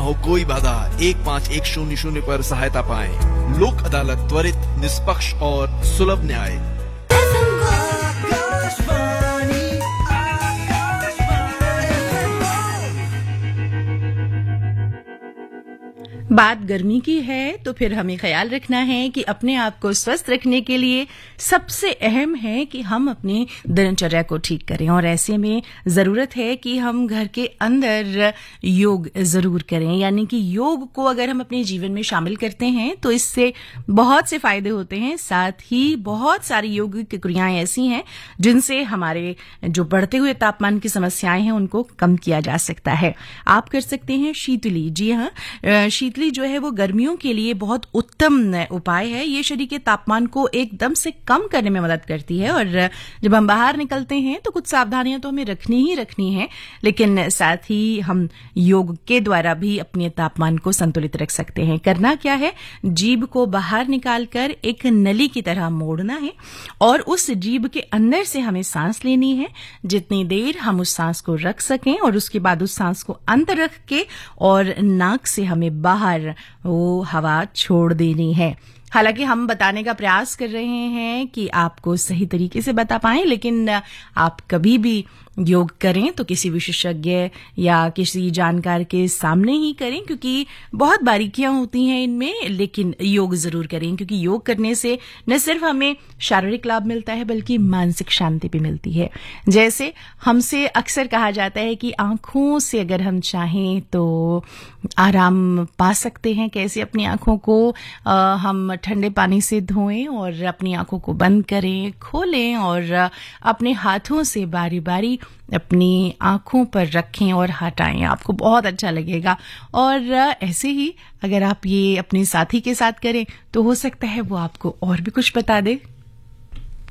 हो कोई बाधा, 151000 पर सहायता पाएं। लोक अदालत, त्वरित, निष्पक्ष और सुलभ न्याय। बात गर्मी की है तो फिर हमें ख्याल रखना है कि अपने आप को स्वस्थ रखने के लिए सबसे अहम है कि हम अपनी दिनचर्या को ठीक करें, और ऐसे में जरूरत है कि हम घर के अंदर योग जरूर करें। यानी कि योग को अगर हम अपने जीवन में शामिल करते हैं तो इससे बहुत से फायदे होते हैं। साथ ही बहुत सारी योग की क्रियाएं ऐसी हैं जिनसे हमारे जो बढ़ते हुए तापमान की समस्याएं हैं उनको कम किया जा सकता है। आप कर सकते हैं शीतली। जी हाँ, शीतली जो है वो गर्मियों के लिए बहुत उत्तम उपाय है। ये शरीर के तापमान को एकदम से कम करने में मदद करती है, और जब हम बाहर निकलते हैं तो कुछ सावधानियां तो हमें रखनी ही रखनी है, लेकिन साथ ही हम योग के द्वारा भी अपने तापमान को संतुलित रख सकते हैं। करना क्या है, जीभ को बाहर निकालकर एक नली की तरह मोड़ना है और उस जीभ के अंदर से हमें सांस लेनी है जितनी देर हम उस सांस को रख सकें, और उसके बाद उस सांस को अंदर रख के और नाक से हमें बाहर वो हवा छोड़ देनी है। हालांकि हम बताने का प्रयास कर रहे हैं कि आपको सही तरीके से बता पाएं, लेकिन आप कभी भी योग करें तो किसी विशेषज्ञ या किसी जानकार के सामने ही करें, क्योंकि बहुत बारीकियां होती हैं इनमें। लेकिन योग जरूर करें, क्योंकि योग करने से न सिर्फ हमें शारीरिक लाभ मिलता है बल्कि मानसिक शांति भी मिलती है। जैसे हमसे अक्सर कहा जाता है कि आंखों से अगर हम चाहें तो आराम पा सकते हैं। कैसे? अपनी आंखों को हम ठंडे पानी से धोएं और अपनी आंखों को बंद करें, खोलें और अपने हाथों से बारी बारी अपनी आंखों पर रखें और हटाएं। आपको बहुत अच्छा लगेगा। और ऐसे ही अगर आप ये अपने साथी के साथ करें तो हो सकता है वो आपको और भी कुछ बता दे।